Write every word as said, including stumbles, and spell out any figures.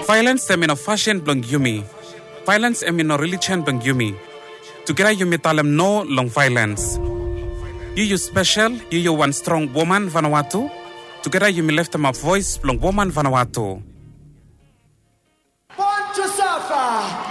Violence em in a fashion blong yumi. Violence em in a religion blong yumi. Together yumi talem no long violence. You you special, you you one strong woman Vanuatu. Together yumi left them a voice blong woman Vanuatu. Born to suffer.